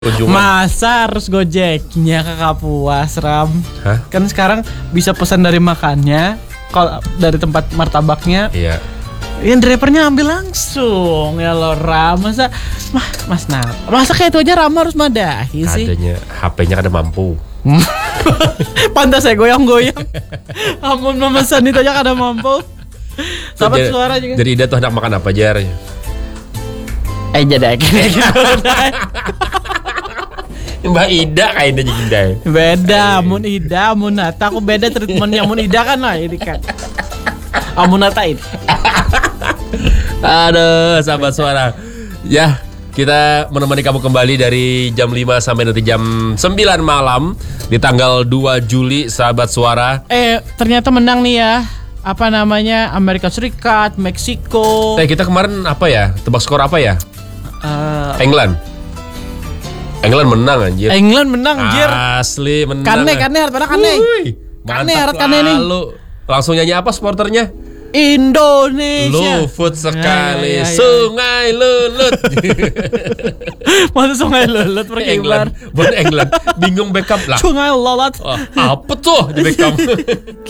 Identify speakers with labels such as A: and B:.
A: kunjungan.
B: Masa harus gojeknya kakak puas Ram?
A: Hah?
B: Kan sekarang bisa pesan dari makannya, kalau dari tempat martabaknya.
A: Iya.
B: Yang drivernya ambil langsung ya lo Ram. Masa masa kayak itu aja Ram harus madahi sih.
A: Adanya HP-nya kada mampu.
B: Pantas saya goyang-goyang. Amun memesan itu aja kada mampu. Sahabat suara juga.
A: Jadi Ida tuh hendak makan apa Jar?
B: Jadi kayak gitu.
A: Mbak Ida kayaknya jadi
B: Beda, Mun Ida, Mun Nata aku beda treatmentnya. Mun Ida kan lah ini kan. Mun Nata ini.
A: Aduh, sahabat suara. Ya, kita menemani kamu kembali dari jam 5 sampai nanti jam 9 malam di tanggal 2 Juli, sahabat suara.
B: Ternyata menang nih ya. Apa namanya? Amerika Serikat, Meksiko.
A: Kita kemarin apa ya? Tebak skor apa ya? England menang anjir.
B: England menang anjir.
A: Asli menang.
B: Kane harus pada Kane.
A: Mantap
B: nih.
A: Langsung nyanyi apa supporternya?
B: Indonesia.
A: Lufut sekali,
B: Ya.
A: Sungai Lulut.
B: Masa Sungai Lulut perkibar.
A: Buat England. Bingung backup lah.
B: Sungai Lulut.
A: Apa tuh di backup?